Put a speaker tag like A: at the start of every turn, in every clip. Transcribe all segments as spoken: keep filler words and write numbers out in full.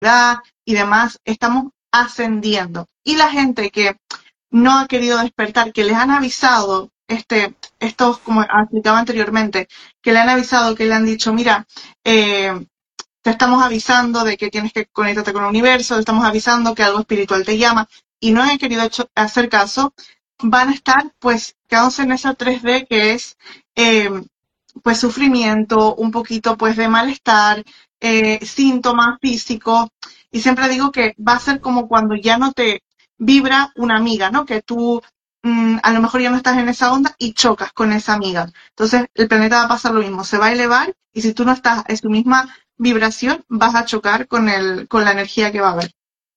A: y demás, estamos ascendiendo. Y la gente que no ha querido despertar, que les han avisado, este, estos, como explicaba anteriormente, que le han avisado, que le han dicho, mira, eh, te estamos avisando de que tienes que conectarte con el universo, te estamos avisando que algo espiritual te llama, y no han querido hecho, hacer caso, van a estar pues quedándose en esa tres D que es eh, pues sufrimiento, un poquito pues de malestar, eh, síntomas físicos, y siempre digo que va a ser como cuando ya no te vibra una amiga, ¿no? Que tú mm, a lo mejor ya no estás en esa onda y chocas con esa amiga. Entonces el planeta va a pasar lo mismo, se va a elevar y si tú no estás en su misma vibración, vas a chocar con, el, con la energía que va a haber.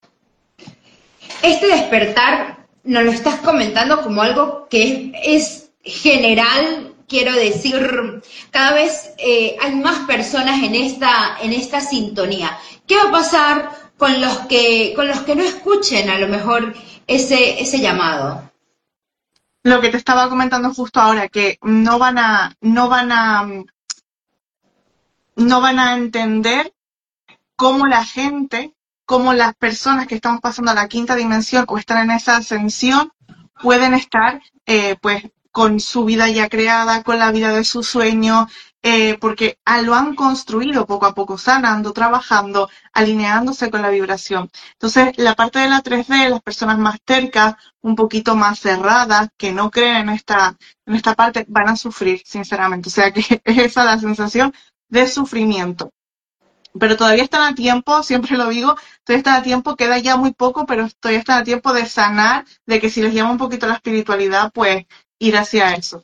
B: Este despertar nos lo estás comentando como algo que es, es general, quiero decir, cada vez eh, hay más personas en esta, en esta sintonía. ¿Qué va a pasar con los que, con los que no escuchen a lo mejor ese, ese llamado?
A: Lo que te estaba comentando justo ahora, que no van a, no van a, no van a entender cómo la gente, cómo las personas que estamos pasando a la quinta dimensión o están en esa ascensión pueden estar eh, pues con su vida ya creada, con la vida de su sueño, eh, porque ah, lo han construido poco a poco, sanando, trabajando, alineándose con la vibración. Entonces, la parte de la tres D, las personas más tercas, un poquito más cerradas, que no creen en esta, en esta parte, van a sufrir, sinceramente. O sea que es esa la sensación de sufrimiento. Pero todavía están a tiempo, siempre lo digo, todavía están a tiempo, queda ya muy poco, pero todavía están a tiempo de sanar, de que si les llama un poquito la espiritualidad, pues ir hacia eso.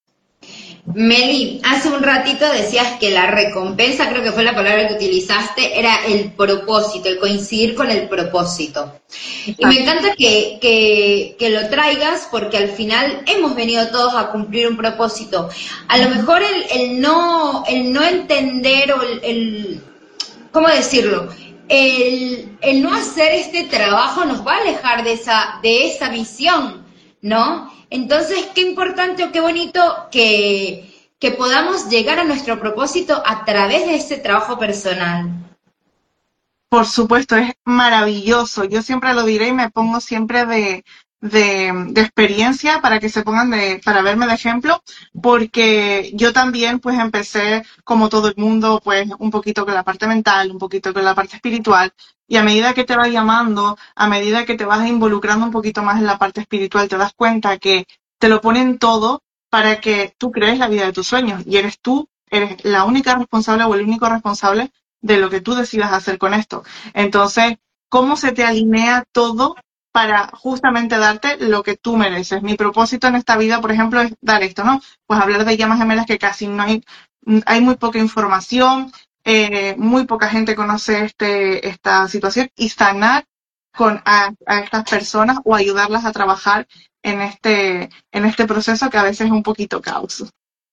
B: Meli, hace un ratito decías que la recompensa, creo que fue la palabra que utilizaste, era el propósito, el coincidir con el propósito. Y me
A: Exacto.
B: encanta que, que, que lo traigas porque al final hemos venido todos a cumplir un propósito. A lo mejor el, el, no, el no entender o el, el ¿cómo decirlo? El, el no hacer este trabajo nos va a alejar de esa, de esa visión, ¿no? Entonces, qué importante o qué bonito que, que podamos llegar a nuestro propósito a través de ese trabajo personal.
A: Por supuesto, es maravilloso. Yo siempre lo diré y me pongo siempre de, de, de experiencia para que se pongan de, para verme de ejemplo, porque yo también pues empecé como todo el mundo pues un poquito con la parte mental, un poquito con la parte espiritual, y a medida que te vas llamando, a medida que te vas involucrando un poquito más en la parte espiritual, te das cuenta que te lo ponen todo para que tú crees la vida de tus sueños y eres tú, eres la única responsable o el único responsable de lo que tú decidas hacer con esto. Entonces, ¿cómo se te alinea todo para justamente darte lo que tú mereces? Mi propósito en esta vida, por ejemplo, es dar esto, ¿no? Pues hablar de llamas gemelas que casi no hay, hay muy poca información, eh, muy poca gente conoce este, esta situación y sanar con a, a estas personas o ayudarlas a trabajar en este, en este proceso que a veces es un poquito caos.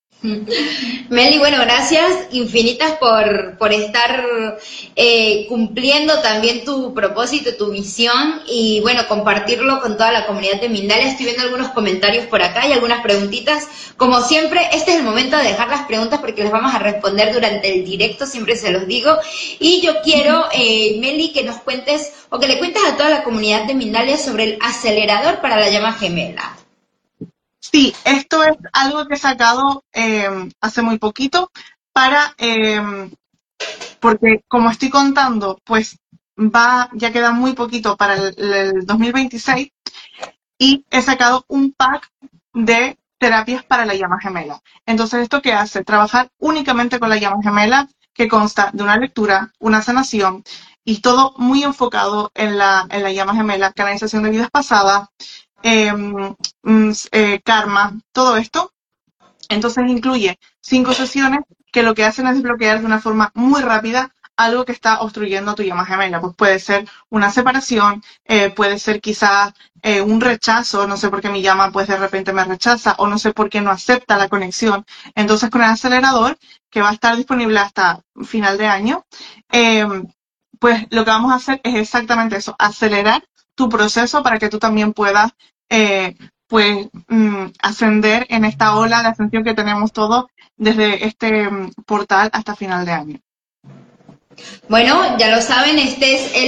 B: Meli, bueno, gracias infinitas por, por estar eh, cumpliendo también tu propósito, tu misión y bueno, compartirlo con toda la comunidad de Mindalia. Estoy viendo algunos comentarios por acá y algunas preguntitas. Como siempre, este es el momento de dejar las preguntas porque las vamos a responder durante el directo, siempre se los digo. Y yo quiero, eh, Meli, que nos cuentes o que le cuentes a toda la comunidad de Mindalia sobre el acelerador para la llama gemela.
A: Sí, esto es algo que he sacado eh, hace muy poquito para, eh, porque como estoy contando, pues va, ya queda muy poquito para el, el dos mil veintiséis y he sacado un pack de terapias para la llama gemela. Entonces, ¿esto qué hace? Trabajar únicamente con la llama gemela, que consta de una lectura, una sanación y todo muy enfocado en la, en la llama gemela, canalización de vidas pasadas, eh, mm, eh, karma, todo esto. Entonces incluye cinco sesiones que lo que hacen es desbloquear de una forma muy rápida algo que está obstruyendo tu llama gemela. Pues puede ser una separación, eh, puede ser quizás eh, un rechazo, no sé por qué mi llama pues de repente me rechaza o no sé por qué no acepta la conexión. Entonces con el acelerador, que va a estar disponible hasta final de año, eh, pues lo que vamos a hacer es exactamente eso, acelerar tu proceso para que tú también puedas eh, pues mm, ascender en esta ola de ascensión que tenemos todos desde este mm, portal hasta final de año.
B: Bueno, ya lo saben, este es el